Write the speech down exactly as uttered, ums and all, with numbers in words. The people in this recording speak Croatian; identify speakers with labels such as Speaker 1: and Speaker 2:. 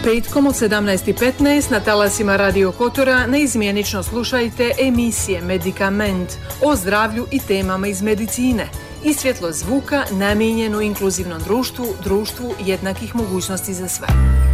Speaker 1: Petkom od sedamnaest i petnaest na talasima Radio Kotora neizmjenično slušajte emisije Medikament o zdravlju i temama iz medicine i svjetlo zvuka namijenjenu inkluzivnom društvu, društvu jednakih mogućnosti za sve.